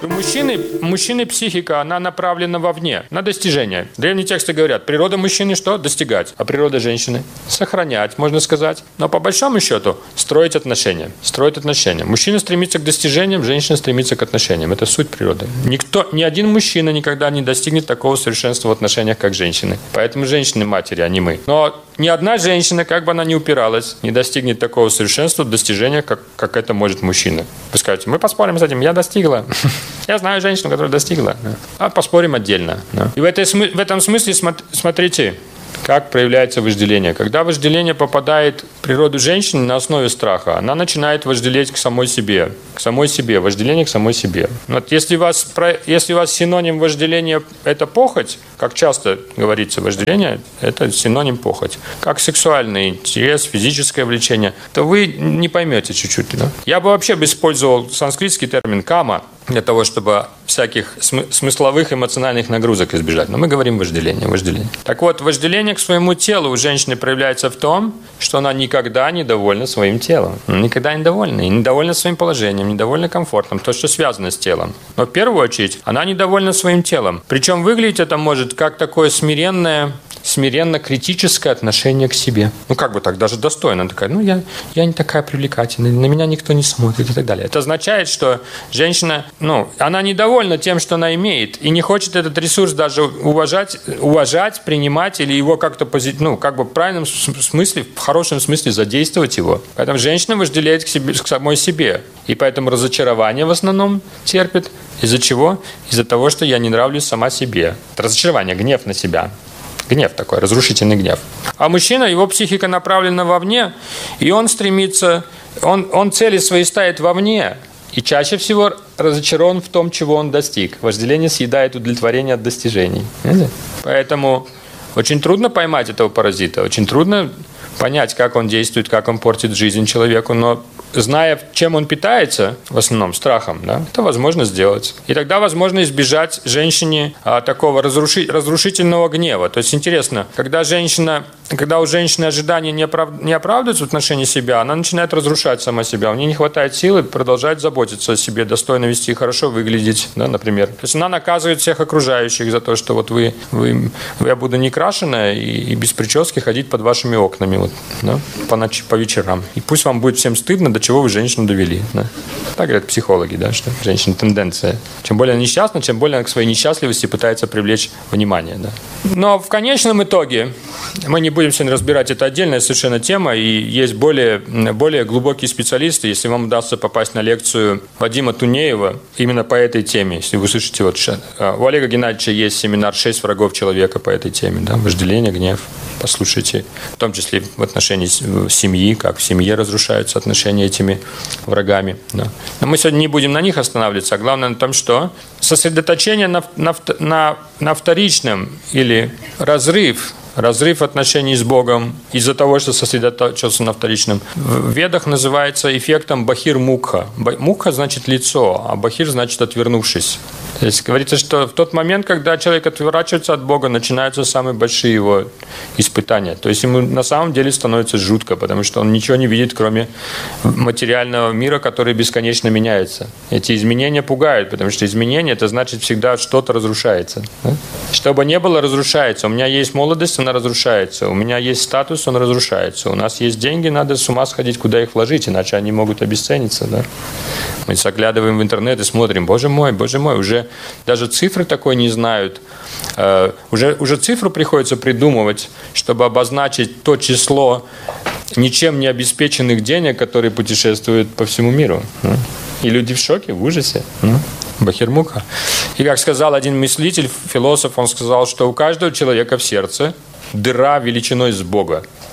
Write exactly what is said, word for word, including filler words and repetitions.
У мужчины, мужчины психика, она направлена вовне, на достижение. Древние тексты говорят, природа мужчины что? Достигать. А природа женщины? Сохранять, можно сказать. Но по большому счету строить отношения. Строить отношения. Мужчина стремится к достижениям, женщина стремится к отношениям. Это суть природы. Никто, ни один мужчина никогда не достигнет такого совершенства в отношениях, как женщины. Поэтому женщины матери, а не мы. Но ни одна женщина, как бы она ни упиралась, не достигнет такого совершенства в достижениях, как, как это может мужчина. Вы скажете, мы поспорим с этим, я достигла. Я знаю женщину, которая достигла. А поспорим отдельно. И в, этой, в этом смысле, смотрите, как проявляется вожделение. Когда вожделение попадает в природу женщины на основе страха, она начинает вожделеть к самой себе. К самой себе. Вожделение к самой себе. Вот если у вас, если у вас синоним вожделения – это похоть, как часто говорится, вожделение – это синоним похоть. Как сексуальный интерес, физическое влечение, то вы не поймете чуть-чуть. Да? Я бы вообще использовал санскритский термин «кама», для того, чтобы всяких смысловых эмоциональных нагрузок избежать. Но мы говорим вожделение, вожделение. Так вот, вожделение к своему телу у женщины проявляется в том, что она никогда не довольна своим телом. Она никогда не довольна. И недовольна своим положением, недовольна комфортом, то, что связано с телом. Но в первую очередь, она недовольна своим телом. Причем выглядеть это может как такое смиренное, смиренно-критическое отношение к себе. Ну, как бы так, даже достойно. Она такая, ну, я, я не такая привлекательная, на меня никто не смотрит и так далее. Это означает, что женщина, ну, она недовольна тем, что она имеет, и не хочет этот ресурс даже уважать, уважать, принимать или его как-то, ну, как бы в правильном смысле, в хорошем смысле задействовать его. Поэтому женщина вожделеет к, себе, к самой себе. И поэтому разочарование в основном терпит. Из-за чего? Из-за того, что я не нравлюсь сама себе. Это разочарование, гнев на себя. Гнев такой, разрушительный гнев. А мужчина, его психика направлена вовне, и он стремится, он, он цели свои ставит вовне, и чаще всего разочарован в том, чего он достиг. Вожделение съедает удовлетворение от достижений. Понимаете? Поэтому очень трудно поймать этого паразита, очень трудно понять, как он действует, как он портит жизнь человеку, но зная, чем он питается, в основном страхом, да, это возможно сделать. И тогда возможно избежать женщине а, такого разруши, разрушительного гнева. То есть интересно, когда женщина, когда у женщины ожидания не, оправ, не оправдываются в отношении себя, она начинает разрушать сама себя. У нее не хватает силы продолжать заботиться о себе, достойно вести, хорошо выглядеть, да, например. То есть она наказывает всех окружающих за то, что вот вы, вы, вы я буду некрашенная и, и без прически ходить под вашими окнами вот, да, по, ночи, по вечерам. И пусть вам будет всем стыдно, до чего вы женщину довели. Да. Так говорят психологи, да, что женщина тенденция. Чем более она несчастна, чем более она к своей несчастливости пытается привлечь внимание. Да. Но в конечном итоге, мы не будем сегодня разбирать, это отдельная совершенно тема, и есть более, более глубокие специалисты. Если вам удастся попасть на лекцию Вадима Тунеева именно по этой теме, если вы услышите, вот, у Олега Геннадьевича есть семинар «Шесть врагов человека» по этой теме. Да, вожделение, гнев. Послушайте. В том числе в отношении семьи, как в семье разрушаются отношения этими врагами. Да. Но мы сегодня не будем на них останавливаться, а главное на том, что сосредоточение на, на, на, на вторичном или разрыв, разрыв отношений с Богом из-за того, что сосредоточился на вторичном, в ведах называется эффектом бахир-мукха. Мукха значит лицо, а бахир значит отвернувшись. То есть говорится, что в тот момент, когда человек отворачивается от Бога, начинаются самые большие его испытания. То есть ему на самом деле становится жутко, потому что он ничего не видит, кроме материального мира, который бесконечно меняется. Эти изменения пугают, потому что изменения – это значит всегда что-то разрушается. Да? Что бы ни было, разрушается. У меня есть молодость, она разрушается. У меня есть статус, он разрушается. У нас есть деньги, надо с ума сходить, куда их вложить, иначе они могут обесцениться. Да? Мы заглядываем в интернет и смотрим, боже мой, боже мой, уже даже цифры такой не знают. Uh, уже, уже цифру приходится придумывать, чтобы обозначить то число ничем не обеспеченных денег, которые путешествуют по всему миру. Uh. И люди в шоке, в ужасе. Uh. Бахир-мукха. И как сказал один мыслитель, философ, он сказал, что у каждого человека в сердце дыра величиной с Бога.